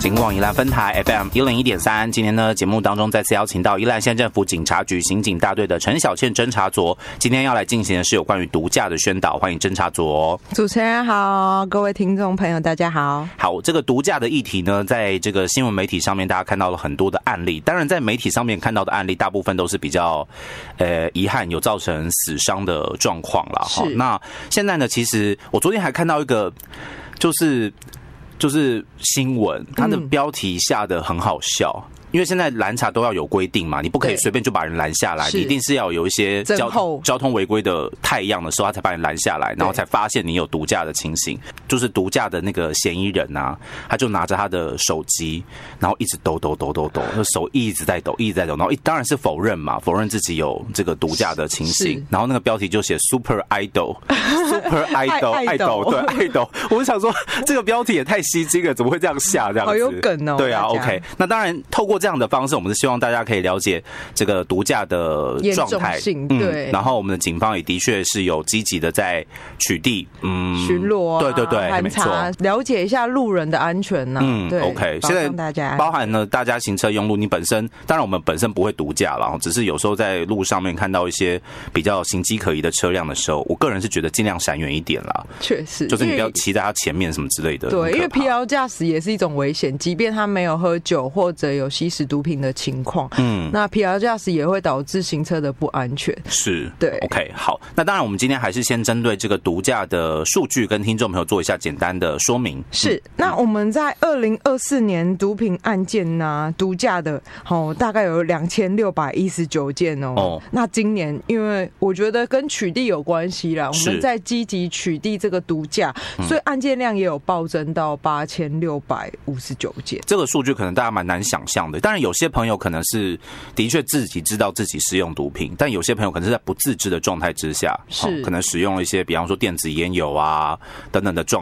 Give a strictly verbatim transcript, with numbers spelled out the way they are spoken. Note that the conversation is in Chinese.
警广宜兰分台 F M 一零一点三，今天呢节目当中再次邀请到宜兰县政府警察局刑警大队的陈小倩侦查佐，今天要来进行的是有关于毒驾的宣导，欢迎侦查佐。 主持人好，各位听众朋友大家好。 好，这个毒驾的议题呢，在这个新闻媒体上面大家看到了很多的案例，当然在媒体上面看到的案例大部分都是比较呃遗憾有造成死伤的状况啦。 是。 那现在呢，其实我昨天还看到一个就是就是新闻，它的标题下得很好笑。嗯，因为现在拦查都要有规定嘛，你不可以随便就把人拦下来，你一定是要有一些交交通违规的态样的时候，他才把你拦下来，然后才发现你有毒驾的情形。就是毒驾的那个嫌疑人啊，他就拿着他的手机，然后一直抖抖抖抖抖，手一直在抖，一直在抖，然后当然是否认嘛，否认自己有这个毒驾的情形。然后那个标题就写 Super Idol，Super Idol， 爱豆，对，爱豆。我就想说，这个标题也太吸睛了，怎么会这样下这样子？ 好有梗哦。 对啊 ，OK。那当然，透过这样的方式，我们是希望大家可以了解这个毒驾的状态， 嗯，对。 然后我们的警方也的确是有积极的在取缔，嗯， 巡逻、啊， 对对对，没错， 了解一下路人的安全呢、啊。 嗯，对 ，OK。现在大家包含了大家行车用路，你本身当然我们本身不会毒驾啦，只是有时候在路上面看到一些比较形迹可疑的车辆的时候，我个人是觉得尽量闪远一点啦。 确实， 就是你不要骑在他前面什么之类的。 对，因为疲劳驾驶也是一种危险，即便他没有喝酒或者有吸食毒品的情况，嗯，那疲劳驾驶也会导致行车的不安全。 是， 对 ，OK， 好，那当然我们今天还是先针对这个毒驾的数据跟听众朋友做一下简单的说明。 是，嗯、那我们在二零二四年毒品案件呢、啊，毒驾的哦，大概有两千六百一十九件哦。哦，那今年因为我觉得跟取缔有关系啦，我们在积极取缔这个毒驾，所以案件量也有暴增到八千六百五十九件。 这个数据可能大家蛮难想象的，当然有些朋友可能是的确自己知道自己使用毒品，但有些朋友可能是在不自知的状态之下，是、哦、可能使用一些比方说电子烟油啊等等的状